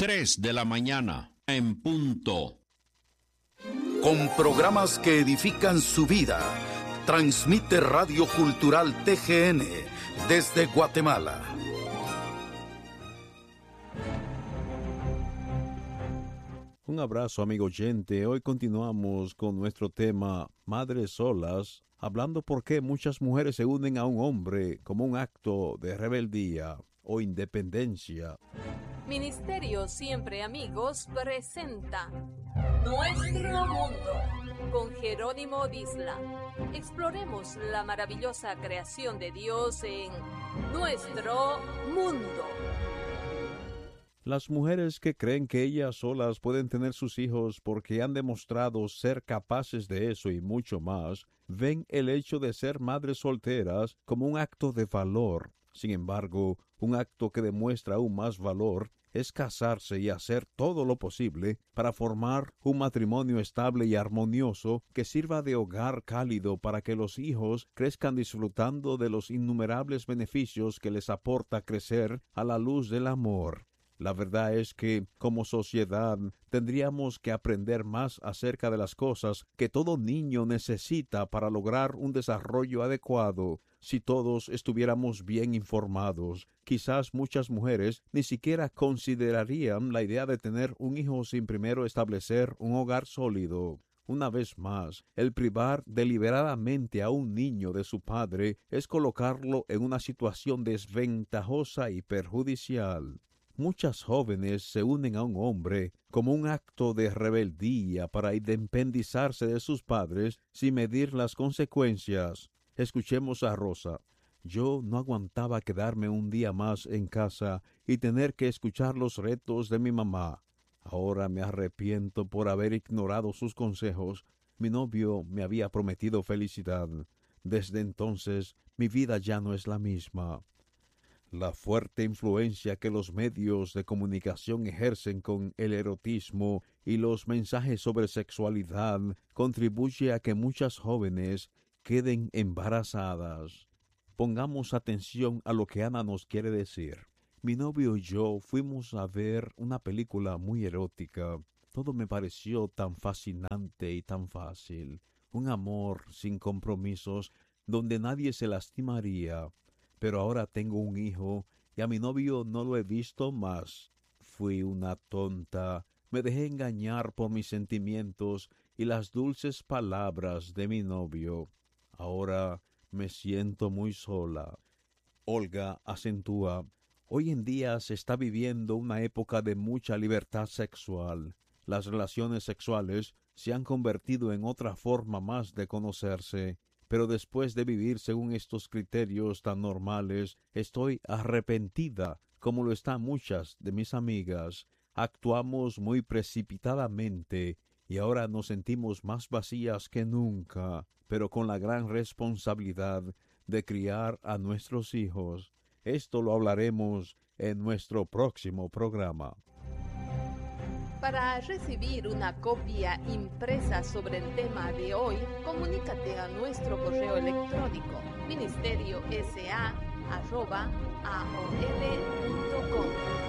3 de la mañana, en punto. Con programas que edifican su vida, transmite Radio Cultural TGN desde Guatemala. Un abrazo, amigo oyente. Hoy continuamos con nuestro tema Madres Solas, hablando por qué muchas mujeres se unen a un hombre como un acto de rebeldía o independencia. Ministerio Siempre Amigos presenta Nuestro Mundo con Jerónimo Disla. Exploremos la maravillosa creación de Dios en Nuestro Mundo. Las mujeres que creen que ellas solas pueden tener sus hijos porque han demostrado ser capaces de eso y mucho más, ven el hecho de ser madres solteras como un acto de valor. Sin embargo, un acto que demuestra aún más valor es casarse y hacer todo lo posible para formar un matrimonio estable y armonioso que sirva de hogar cálido para que los hijos crezcan disfrutando de los innumerables beneficios que les aporta crecer a la luz del amor. La verdad es que, como sociedad, tendríamos que aprender más acerca de las cosas que todo niño necesita para lograr un desarrollo adecuado. Si todos estuviéramos bien informados, quizás muchas mujeres ni siquiera considerarían la idea de tener un hijo sin primero establecer un hogar sólido. Una vez más, el privar deliberadamente a un niño de su padre es colocarlo en una situación desventajosa y perjudicial. Muchas jóvenes se unen a un hombre como un acto de rebeldía para independizarse de sus padres sin medir las consecuencias. Escuchemos a Rosa. Yo no aguantaba quedarme un día más en casa y tener que escuchar los retos de mi mamá. Ahora me arrepiento por haber ignorado sus consejos. Mi novio me había prometido felicidad. Desde entonces mi vida ya no es la misma. La fuerte influencia que los medios de comunicación ejercen con el erotismo y los mensajes sobre sexualidad contribuye a que muchas jóvenes queden embarazadas. Pongamos atención a lo que Ana nos quiere decir. Mi novio y yo fuimos a ver una película muy erótica. Todo me pareció tan fascinante y tan fácil. Un amor sin compromisos donde nadie se lastimaría. Pero ahora tengo un hijo y a mi novio no lo he visto más. Fui una tonta. Me dejé engañar por mis sentimientos y las dulces palabras de mi novio. Ahora me siento muy sola. Olga acentúa, hoy en día se está viviendo una época de mucha libertad sexual. Las relaciones sexuales se han convertido en otra forma más de conocerse. Pero después de vivir según estos criterios tan normales, estoy arrepentida, como lo están muchas de mis amigas. Actuamos muy precipitadamente y ahora nos sentimos más vacías que nunca, pero con la gran responsabilidad de criar a nuestros hijos. Esto lo hablaremos en nuestro próximo programa. Para recibir una copia impresa sobre el tema de hoy, comunícate a nuestro correo electrónico ministeriosa@aol.com.